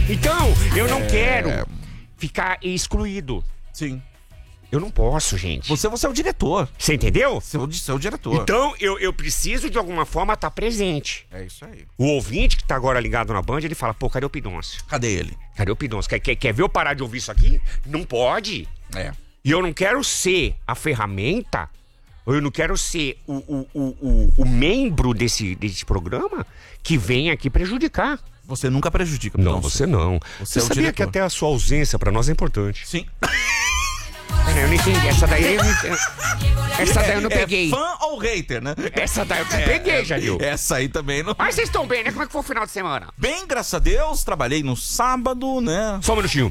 Então, eu não quero ficar excluído. Sim. Eu não posso, gente. Você é o diretor. Você entendeu? Você é o diretor. Então, eu preciso, de alguma forma, estar presente. É isso aí. O ouvinte que tá agora ligado na Band, ele fala, pô, cadê o Pidoncio? Cadê ele? Cadê o Pidoncio? Quer ver eu parar de ouvir isso aqui? Não pode. É. E eu não quero ser a ferramenta, ou eu não quero ser o membro desse programa que vem aqui prejudicar. Você nunca prejudica. Não, você não. Você é o sabia diretor. que até a sua ausência pra nós é importante? Sim. Eu não entendi. Essa daí eu não peguei. É fã ou hater, né? Essa daí eu não peguei, Jadil. Essa aí também não. Mas vocês estão bem, né? Como é que foi o final de semana? Bem, graças a Deus, trabalhei no sábado, né? Só um minutinho.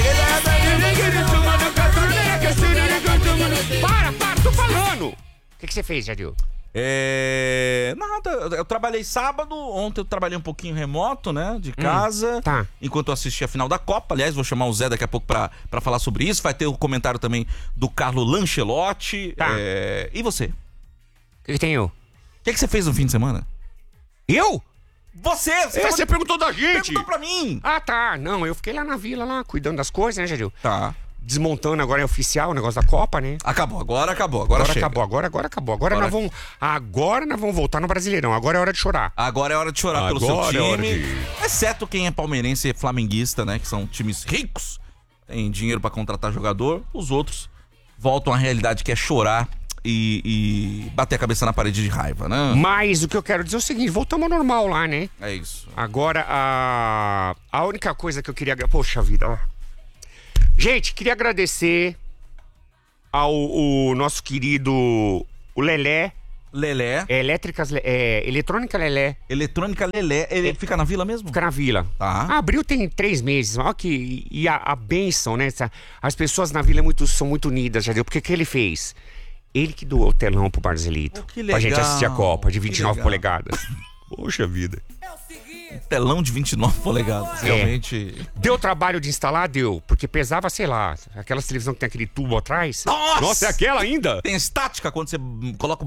Para, tô falando. O que você fez, Jadil? Nada, eu trabalhei sábado, ontem eu trabalhei um pouquinho remoto, né, de casa, tá. Enquanto eu assisti a final da Copa. Aliás, vou chamar o Zé daqui a pouco pra falar sobre isso. Vai ter o comentário também do Carlo Lancelotti. Tá. E você? O que tem eu? O que você fez no fim de semana? Eu? Você perguntou da gente. perguntou pra mim. Ah, tá. Não, eu fiquei lá na vila, lá, cuidando das coisas, né, Jadil? Tá. Desmontando, agora é oficial o negócio da Copa, né? Agora acabou. Agora chega. acabou. Agora nós vamos voltar no Brasileirão. Agora é hora de chorar. Agora é hora de chorar pelo seu Agora time. é hora de- Exceto quem é palmeirense e flamenguista, né? Que são times ricos, tem dinheiro pra contratar jogador. Os outros voltam à realidade, que é chorar e bater a cabeça na parede de raiva, né? Mas o que eu quero dizer é o seguinte, voltamos ao normal lá, né? É isso. Agora, a única coisa que eu queria... Poxa vida, ó. Gente, queria agradecer ao nosso querido... O Lelé. Lelé. Eletrônica Lelé. Eletrônica Lelé. Ele fica na vila mesmo? Fica na vila. Tá. Abriu tem 3 meses. Olha que... E a bênção, né? As pessoas na vila são muito unidas, já deu. Porque o que ele fez? Ele que doou o telão pro Barzelito. Que legal. Pra gente assistir a Copa de 29 legal. polegadas. Poxa vida. Telão de 29 polegadas. Realmente. Deu trabalho de instalar? Deu. Porque pesava, sei lá, aquelas televisão que tem aquele tubo atrás. Nossa! Nossa, é aquela ainda? Tem estática quando você coloca o